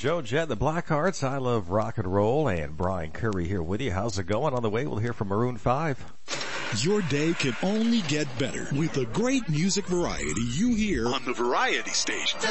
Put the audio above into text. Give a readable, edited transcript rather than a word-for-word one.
Joan Jett, the Blackhearts, I Love Rock and Roll, and Brian Curry here with you. How's it going? On the way, we'll hear from Maroon 5. Your day can only get better with the great music variety you hear on the Variety Station.